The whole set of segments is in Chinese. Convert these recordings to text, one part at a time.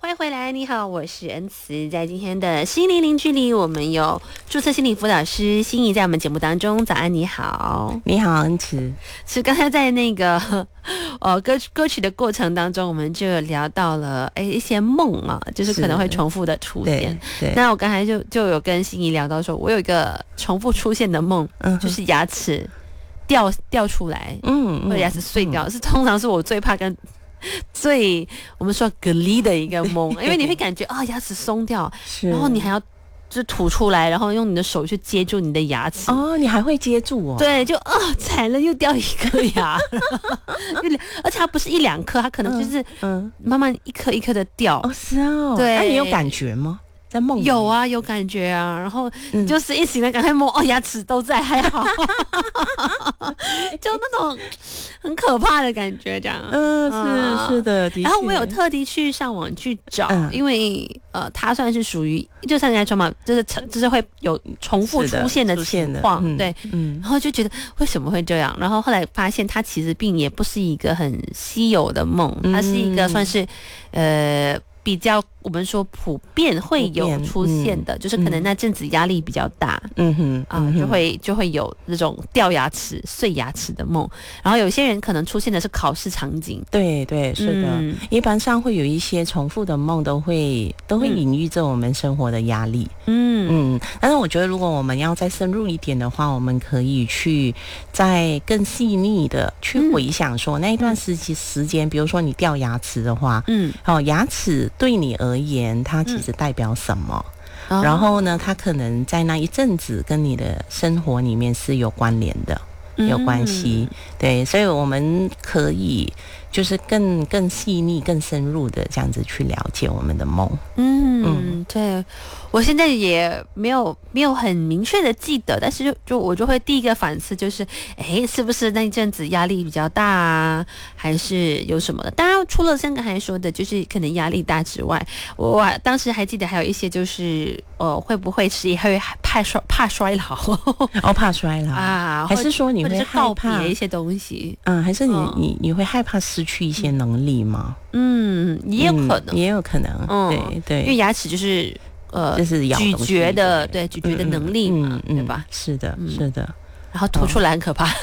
欢迎回来，你好，我是恩慈。在今天的心灵零距离，我们有注册心理辅导师心怡在我们节目当中。早安，你好， 你好，恩慈。 是刚才在那个歌曲的过程当中，我们就聊到了一些梦啊，就是可能会重复的出现。 对， 那我刚才就有跟心怡聊到说，我有一个重复出现的梦，就是牙齿掉出来，或者牙齿碎掉，通常是我最怕跟最我们说蛤蜊的一个梦，因为你会感觉牙齿松掉，然后你还要就吐出来，然后用你的手去接住你的牙齿。 哦，你还会接住哦？ 对，就踩了又掉一颗牙，而且它不是一两颗，它可能就是慢慢一颗一颗的掉。 哦，是哦。 对， 那你有感觉吗？在梦里有啊，有感觉啊，然后就是一醒来赶快摸，牙齿都在，还好，就那种很可怕的感觉，这样。 是的，的确。 然后我有特地去上网去找，因为它算是属于就像人家说嘛，就是会有重复出现的情况，对，然后就觉得为什么会这样？然后后来发现它其实并也不是一个很稀有的梦，它是一个算是比较我们说普遍会有出现的，就是可能那阵子压力比较大，就会有那种掉牙齿、碎牙齿的梦。然后有些人可能出现的是考试场景， 对，是的，一般上会有一些重复的梦，都会隐喻着我们生活的压力。但是我觉得如果我们要再深入一点的话，我们可以去再更细腻的去回想说那一段时间，比如说你掉牙齿的话，牙齿对你而言它其实代表什么？然后呢，它可能在那一阵子跟你的生活里面是有关联的，有关系。对，所以我们可以就是更细腻、更深入的这样子去了解我们的梦。 对，我现在也没有很明确的记得，但是我就会第一个反思就是，是不是那一阵子压力比较大啊，还是有什么的？当然，除了像刚才说的，就是可能压力大之外，我当时还记得还有一些就是，会不会是也会怕衰老？怕衰老啊？还是说你会害怕一些东西？ 还是你会害怕失去一些能力吗？ 也有可能， 也有可能，对， 因为牙齿就是咀嚼的，对，咀嚼的能力嘛，对吧？ 是的， 然后吐出来很可怕。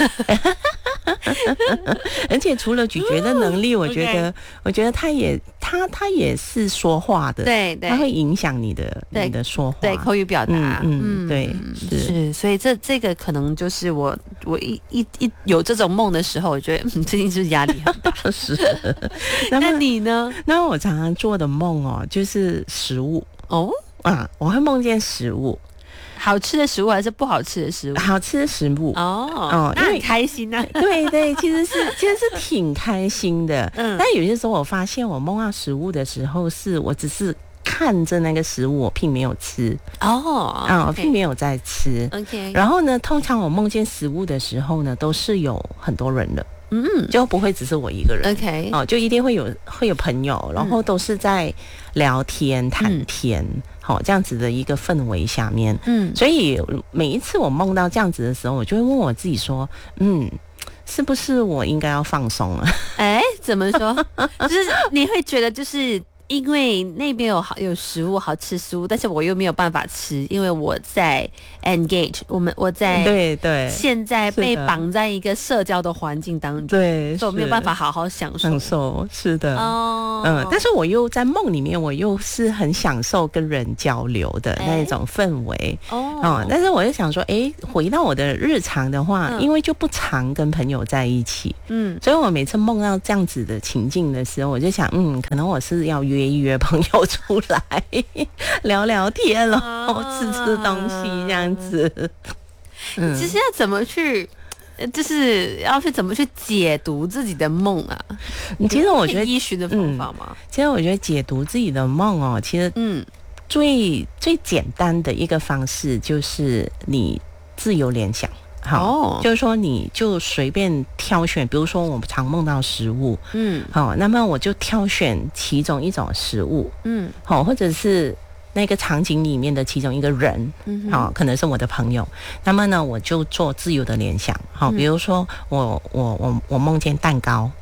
而且除了咀嚼的能力，我觉得它也是说话的， 对， 它会影响你的说话， 对，口语表达， 对， 是，所以这个可能就是我一有这种梦的时候，我觉得最近就是压力很大。 是。 那你呢？ 那我常常做的梦就是食物我会梦见食物。 好吃的食物还是不好吃的食物？ 好吃的食物那很开心啊。 对，其实是挺开心的。但有些时候我发现我梦到食物的时候，是我只是看着那个食物，我并没有吃我并没有在吃。然后呢，通常我梦见食物的时候呢，都是有很多人的。就不会只是我一个人。就一定会有朋友，然后都是在聊天谈天。这样子的一个氛围下面，所以每一次我梦到这样子的时候，我就会问我自己说，是不是我应该要放松了？ 怎么说？就是你会觉得就是因为那边有食物好吃食物，但是我又没有办法吃，因为我在 engage， 我在对现在被绑在一个社交的环境当中， 对， 所以我没有办法好好享受。 是的，但是我又在梦里面，我又是很享受跟人交流的那一种氛围。但是我就想说，回到我的日常的话，因为就不常跟朋友在一起，所以我每次梦到这样子的情境的时候，我就想，可能我是要约一约朋友出来聊聊天吃东西这样子。 其实要怎么去，就是要去怎么去解读自己的梦啊？ 其实我觉得医学的方法吗？ 其实我觉得解读自己的梦其实最简单的一个方式就是你自由联想。就是说你就随便挑选，比如说我常梦到食物，那么我就挑选其中一种食物，或者是那个场景里面的其中一个人，可能是我的朋友，那么呢我就做自由的联想，比如说我梦见蛋糕，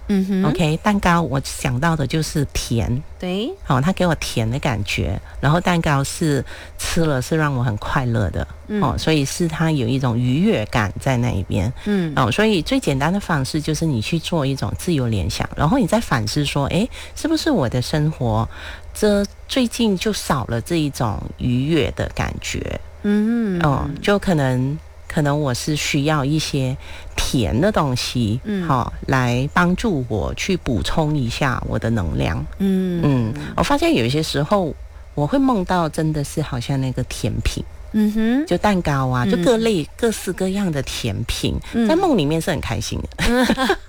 OK， 蛋糕我想到的就是甜， 对， 它给我甜的感觉，然后蛋糕是吃了是让我很快乐的，所以是它有一种愉悦感在那一边，所以最简单的方式就是你去做一种自由联想，然后你再反思说，是不是我的生活这最近就少了这一种愉悦的感觉，就可能我是需要一些甜的东西，来帮助我去补充一下我的能量。我发现有一些时候我会梦到真的是好像那个甜品，就蛋糕啊，就各式各样的甜品，在梦里面是很开心的。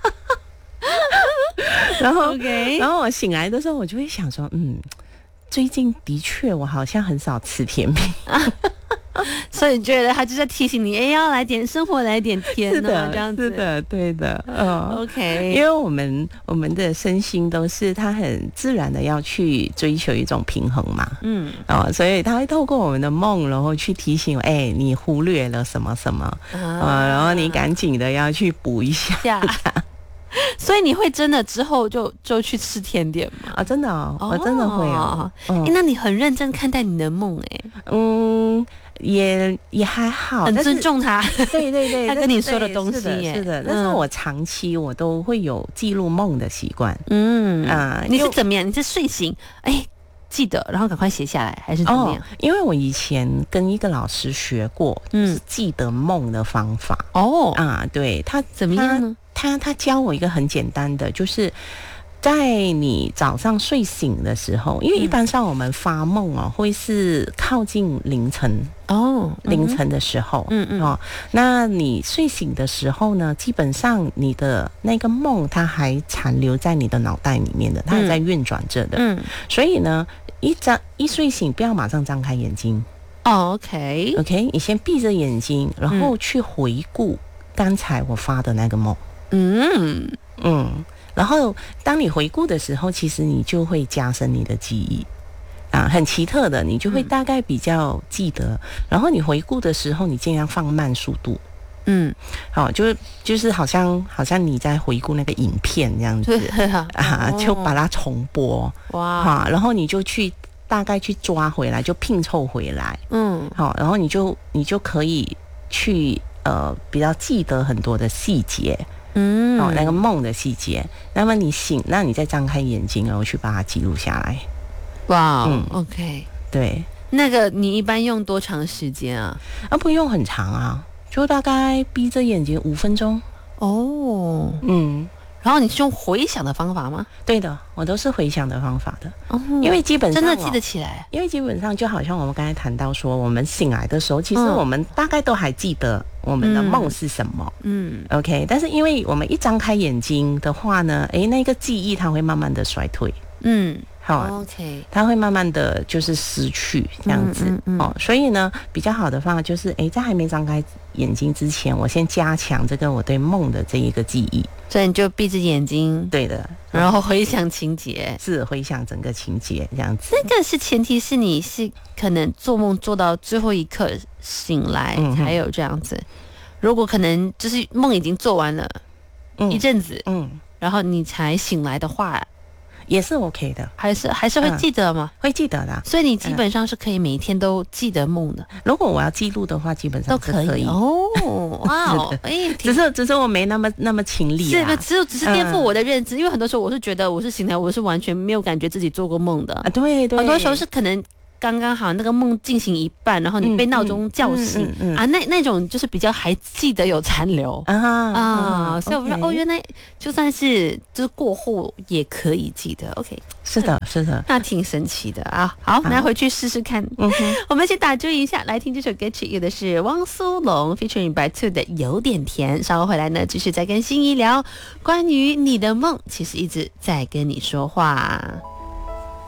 然后我醒来的时候，我就会想说，最近的确我好像很少吃甜品。 所以觉得他就在提醒你，要来点生活，来点甜的， 这样子。 是的，对的 ，OK。 因为我们的身心都是他很自然的要去追求一种平衡嘛，所以他会透过我们的梦，然后去提醒，你忽略了什么什么，然后你赶紧的要去补一下。 所以你会真的之后就去吃甜点吗？ 真的我真的会那你很认真看待你的梦也还好， 很尊重他。 对， 他跟你说的东西是的。但是我长期我都会有记录梦的习惯。 你是怎么样？你是睡醒记得，然后赶快写下来，还是怎么样？ 因为我以前跟一个老师学过，是记得梦的方法。对，他怎么样呢？ 他教我一个很简单的，就是在你早上睡醒的时候，因为一般上我们发梦会是靠近凌晨的时候，那你睡醒的时候呢，基本上你的那个梦它还残留在你的脑袋里面的，它还在运转着的，所以呢，一睡醒不要马上张开眼睛，OK， 你先闭着眼睛，然后去回顾刚才我发的那个梦，然后当你回顾的时候，其实你就会加深你的记忆很奇特的，你就会大概比较记得，然后你回顾的时候，你尽量放慢速度，就是好像你在回顾那个影片这样子就把它重播，然后你就大概去抓回来，就拼凑回来，然后你就可以去比较记得很多的细节，那个梦的细节。那么你醒，那你再张开眼睛，然后去把它记录下来。 OK， 对。 那个你一般用多长时间啊？ 不用很长啊，就大概闭着眼睛5分钟。 然后你是用回想的方法吗？ 对的，我都是回想的方法的。因为基本上真的记得起来。 因为基本上就好像我们刚才谈到说，我们醒来的时候，其实我们大概都还记得我们的梦是什么。OK， 但是因为我们一张开眼睛的话呢，那个记忆它会慢慢的衰退。 OK， 它会慢慢的就是失去这样子。所以呢，比较好的方法就是在还没张开眼睛之前，我先加强这个我对梦的这一个记忆。 所以你就闭着眼睛， 对的， 然后回想情节， 是回想整个情节这样子。 那个是前提是你是可能做梦做到最后一刻醒来才有这样子。如果可能就是梦已经做完了一阵子，然后你才醒来的话， 也是 OK 的， 还是会记得吗？ 会记得的。 所以你基本上是可以每一天都记得梦的。 如果我要记录的话，基本上都可以。 只是我没那么勤力啦。 只是颠覆我的认知，因为很多时候我是觉得我是醒来，我是完全没有感觉自己做过梦的。 对， 很多时候是可能刚刚好那个梦进行一半，然后你被闹钟叫醒那种就是比较还记得有残留所以我说原来就算是就是过后也可以记得。 OK， 是的， 那挺神奇的啊。好，那回去试试看。我们先打住一下，来听这首歌曲，有的是汪苏泷 featuring by Two 的有点甜。稍后回来呢，继续再跟心怡聊关于你的梦，其实一直在跟你说话。